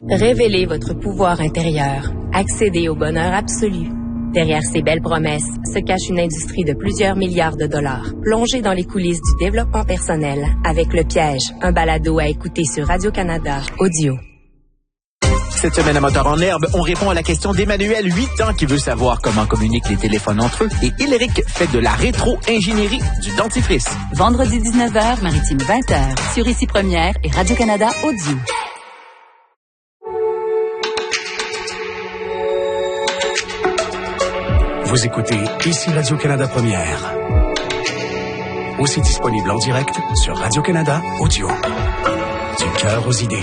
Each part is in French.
Révélez votre pouvoir intérieur. Accédez au bonheur absolu. Derrière ces belles promesses se cache une industrie de plusieurs milliards de dollars. Plongez dans les coulisses du développement personnel avec Le Piège, un balado à écouter sur Radio-Canada Audio. Cette semaine à Moteur en herbe, on répond à la question d'Emmanuel, 8 ans, qui veut savoir comment communiquent les téléphones entre eux. Et Hyléric fait de la rétro-ingénierie du dentifrice. Vendredi 19h, Maritime 20h, sur Ici Première et Radio-Canada Audio. Vous écoutez Ici Radio-Canada Première. Aussi disponible en direct sur Radio-Canada Audio. Du cœur aux idées.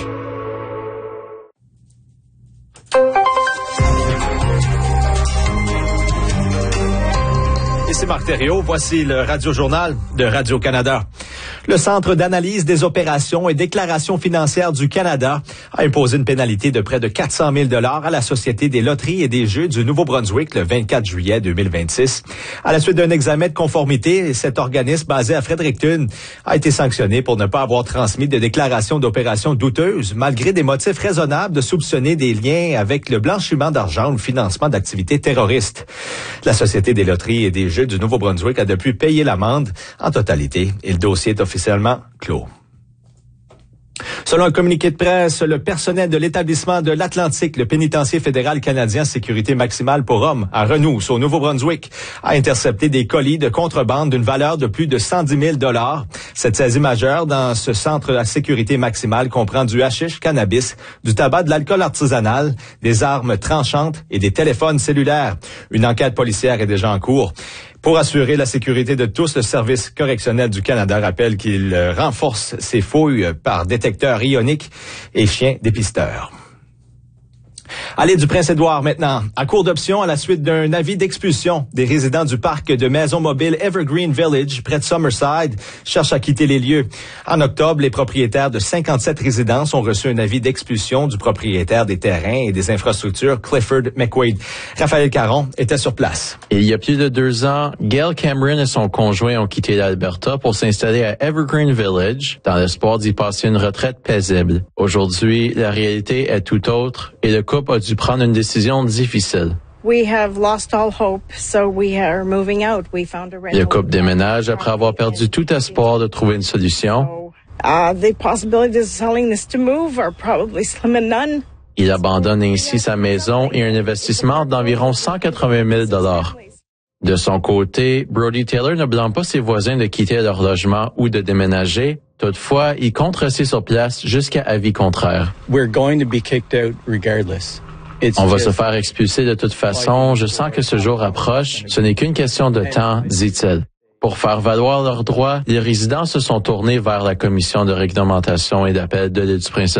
Ici Marc Thériault, voici le Radio-Journal de Radio-Canada. Le Centre d'analyse des opérations et déclarations financières du Canada a imposé une pénalité de près de 400 000 $ à la Société des loteries et des jeux du Nouveau-Brunswick le 24 juillet 2026. À la suite d'un examen de conformité, cet organisme basé à Fredericton a été sanctionné pour ne pas avoir transmis de déclarations d'opérations douteuses, malgré des motifs raisonnables de soupçonner des liens avec le blanchiment d'argent ou le financement d'activités terroristes. La Société des loteries et des jeux du Nouveau-Brunswick a depuis payé l'amende en totalité et le dossier est officiellement clos. Selon un communiqué de presse, le personnel de l'établissement de l'Atlantique, le pénitencier fédéral canadien Sécurité maximale pour hommes, à Renous, au Nouveau-Brunswick, a intercepté des colis de contrebande d'une valeur de plus de 110 000 $. Cette saisie majeure dans ce centre de la sécurité maximale comprend du hashish, cannabis, du tabac, de l'alcool artisanal, des armes tranchantes et des téléphones cellulaires. Une enquête policière est déjà en cours. Pour assurer la sécurité de tous, le Service correctionnel du Canada rappelle qu'il renforce ses fouilles par détecteurs ioniques et chiens dépisteurs. Allée du Prince-Édouard maintenant. À court d'options, à la suite d'un avis d'expulsion, des résidents du parc de maisons mobiles Evergreen Village, près de Summerside, cherchent à quitter les lieux. En octobre, les propriétaires de 57 résidences ont reçu un avis d'expulsion du propriétaire des terrains et des infrastructures, Clifford McQuaid. Raphaël Caron était sur place. Il y a plus de 2 ans, Gail Cameron et son conjoint ont quitté l'Alberta pour s'installer à Evergreen Village, dans l'espoir d'y passer une retraite paisible. Aujourd'hui, la réalité est tout autre et le couple a dû prendre une décision difficile. Le couple déménage après avoir perdu tout espoir de trouver une solution. Il abandonne ainsi sa maison et un investissement d'environ 180 000 $. De son côté, Brody Taylor ne blâme pas ses voisins de quitter leur logement ou de déménager. Toutefois, il compte rester sur place jusqu'à avis contraire. On va se faire expulser de toute façon. Je sens que ce jour approche. Ce n'est qu'une question de temps, dit-il. Pour faire valoir leurs droits, les résidents se sont tournés vers la Commission de réglementation et d'appel de l'île du Prince-Édouard.